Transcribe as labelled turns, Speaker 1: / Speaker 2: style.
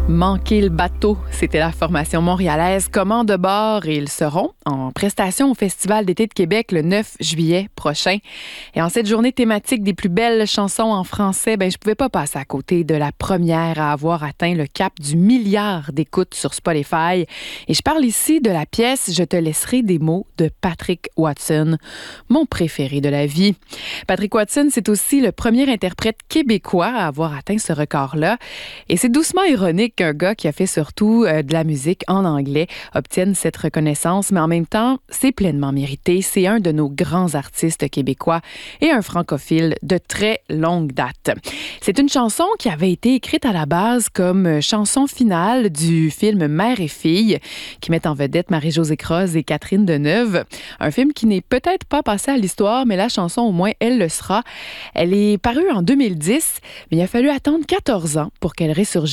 Speaker 1: Manquer le bateau, c'était la formation montréalaise Commande de bord et ils seront en prestation au Festival d'été de Québec le 9 juillet prochain. Et en cette journée thématique des plus belles chansons en français, je pouvais pas passer à côté de la première à avoir atteint le cap du milliard d'écoutes sur Spotify. Et je parle ici de la pièce « Je te laisserai des mots » de Patrick Watson, mon préféré de la vie. Patrick Watson, c'est aussi le premier interprète québécois à avoir atteint ce record-là. Et c'est doucement ironique qu'un gars qui a fait surtout de la musique en anglais obtienne cette reconnaissance, mais en même temps, c'est pleinement mérité. C'est un de nos grands artistes québécois et un francophile de très longue date. C'est une chanson qui avait été écrite à la base comme chanson finale du film Mère et fille, qui met en vedette Marie-Josée Croze et Catherine Deneuve. Un film qui n'est peut-être pas passé à l'histoire, mais la chanson, au moins, elle le sera. Elle est parue en 2010, mais il a fallu attendre 14 ans pour qu'elle ressurgisse